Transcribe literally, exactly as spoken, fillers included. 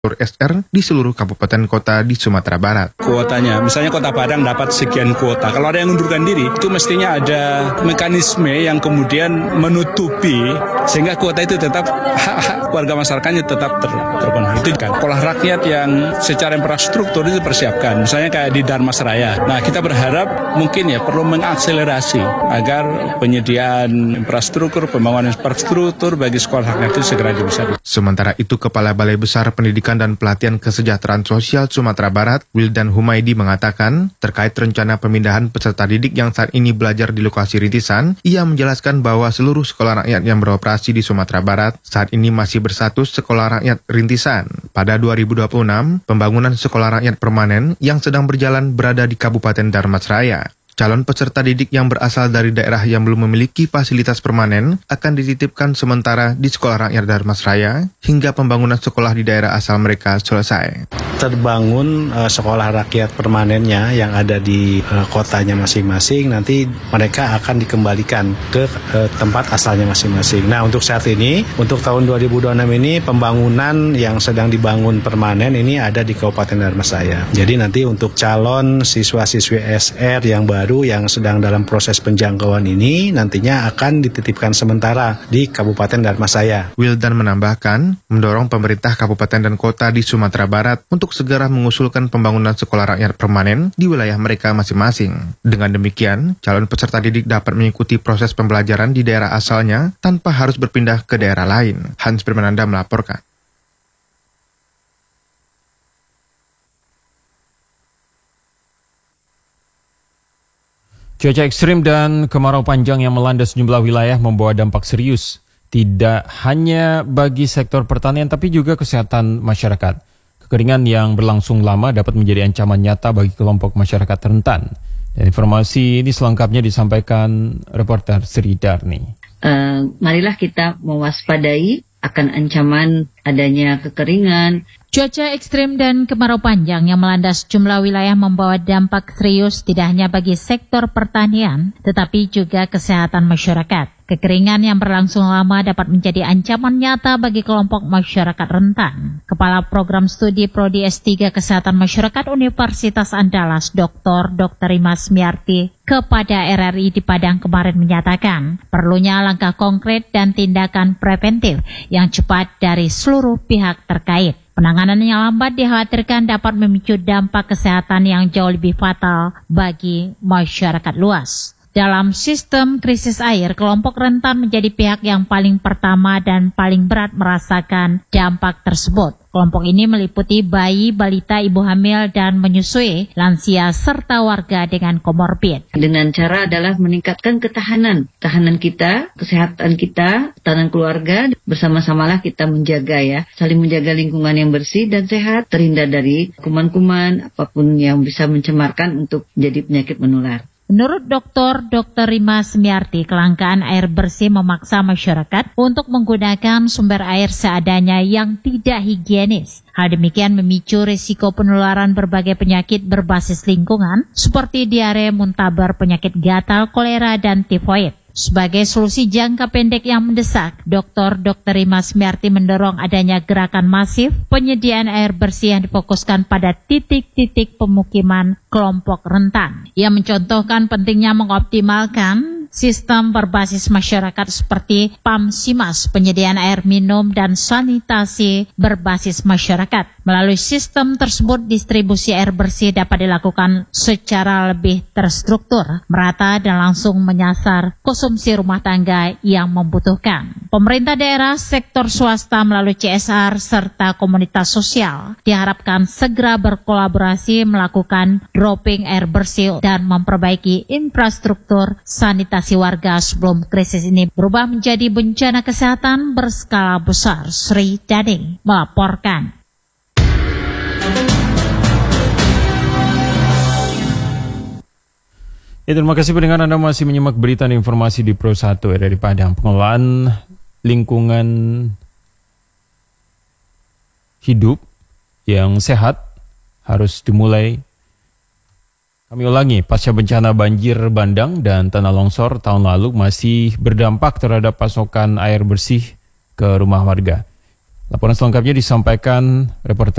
S R di seluruh kabupaten kota di Sumatera Barat. Kuotanya, misalnya Kota Padang dapat sekian kuota. Kalau ada yang mengundurkan diri, itu mestinya ada mekanisme yang kemudian menutupi sehingga kuota itu tetap hak-hak warga masyarakatnya tetap ter, terpenuhi. Itu kan sekolah rakyat yang secara infrastruktur itu persiapkan. Misalnya kayak di Dharmasraya. Nah, kita berharap mungkin ya perlu mengakselerasi agar penyediaan infrastruktur, pembangunan infrastruktur bagi sekolah rakyat itu segera bisa. Sementara itu, Kepala Balai Besar Pendidikan dan Pelatihan Kesejahteraan Sosial Sumatera Barat, Wildan Humaydi mengatakan, terkait rencana pemindahan peserta didik yang saat ini belajar di lokasi rintisan, ia menjelaskan bahwa seluruh sekolah rakyat yang beroperasi di Sumatera Barat saat ini masih berstatus sekolah rakyat rintisan. Pada dua ribu dua puluh enam, pembangunan sekolah rakyat permanen yang sedang berjalan berada di Kabupaten Dharmasraya. Calon peserta didik yang berasal dari daerah yang belum memiliki fasilitas permanen akan dititipkan sementara di Sekolah Rakyat Dharmasraya hingga pembangunan sekolah di daerah asal mereka selesai. Terbangun uh, sekolah rakyat permanennya yang ada di uh, kotanya masing-masing, nanti mereka akan dikembalikan ke uh, tempat asalnya masing-masing. Nah, untuk saat ini, untuk tahun dua ribu dua puluh enam ini, pembangunan yang sedang dibangun permanen ini ada di Kabupaten Dharmasraya. Jadi nanti untuk calon siswa-siswi S R yang baru yang sedang dalam proses penjangkauan ini nantinya akan dititipkan sementara di Kabupaten Dharmasraya. Wildan menambahkan, mendorong pemerintah kabupaten dan kota di Sumatera Barat untuk segera mengusulkan pembangunan sekolah rakyat permanen di wilayah mereka masing-masing. Dengan demikian, calon peserta didik dapat mengikuti proses pembelajaran di daerah asalnya tanpa harus berpindah ke daerah lain. Hans Permananda melaporkan. Cuaca ekstrim dan kemarau panjang yang melanda sejumlah wilayah membawa dampak serius, tidak hanya bagi sektor pertanian tapi juga kesehatan masyarakat. Kekeringan yang berlangsung lama dapat menjadi ancaman nyata bagi kelompok masyarakat rentan. Dan informasi ini selengkapnya disampaikan reporter Sri Darni. Uh, marilah kita mewaspadai akan ancaman adanya kekeringan. Cuaca ekstrim dan kemarau panjang yang melanda sejumlah wilayah membawa dampak serius tidak hanya bagi sektor pertanian, tetapi juga kesehatan masyarakat. Kekeringan yang berlangsung lama dapat menjadi ancaman nyata bagi kelompok masyarakat rentan. Kepala Program Studi Prodi S tiga Kesehatan Masyarakat Universitas Andalas, Doktor Dokter Imas Miarti, kepada R R I di Padang kemarin menyatakan, perlunya langkah konkret dan tindakan preventif yang cepat dari seluruh pihak terkait. Penanganan yang lambat dikhawatirkan dapat memicu dampak kesehatan yang jauh lebih fatal bagi masyarakat luas. Dalam sistem krisis air, kelompok rentan menjadi pihak yang paling pertama dan paling berat merasakan dampak tersebut. Kelompok ini meliputi bayi, balita, ibu hamil, dan menyusui, lansia, serta warga dengan komorbid. Dengan cara adalah meningkatkan ketahanan, tahanan kita, kesehatan kita, ketahanan keluarga, bersama-samalah kita menjaga ya, saling menjaga lingkungan yang bersih dan sehat, terhindar dari kuman-kuman, apapun yang bisa mencemarkan untuk jadi penyakit menular. Menurut Doktor Dokter Imas Miarti, kelangkaan air bersih memaksa masyarakat untuk menggunakan sumber air seadanya yang tidak higienis. Hal demikian memicu risiko penularan berbagai penyakit berbasis lingkungan seperti diare, muntaber, penyakit gatal, kolera, dan tifoid. Sebagai solusi jangka pendek yang mendesak, Doktor Dokter Imas Miarti mendorong adanya gerakan masif penyediaan air bersih yang difokuskan pada titik-titik pemukiman kelompok rentan. Ia mencontohkan pentingnya mengoptimalkan sistem berbasis masyarakat seperti PAMSIMAS, penyediaan air minum dan sanitasi berbasis masyarakat. Melalui sistem tersebut, distribusi air bersih dapat dilakukan secara lebih terstruktur, merata dan langsung menyasar konsumsi rumah tangga yang membutuhkan. Pemerintah daerah, sektor swasta melalui C S R, serta komunitas sosial diharapkan segera berkolaborasi melakukan dropping air bersih dan memperbaiki infrastruktur sanitasi warga sebelum krisis ini berubah menjadi bencana kesehatan berskala besar. Sri Dani melaporkan. Ya, terima kasih pendengar, Anda masih menyimak berita dan informasi di Pro satu R R I Padang. Pengelolaan lingkungan hidup yang sehat harus dimulai. Kami ulangi, pasca bencana banjir bandang dan tanah longsor tahun lalu masih berdampak terhadap pasokan air bersih ke rumah warga. Laporan selengkapnya disampaikan reporter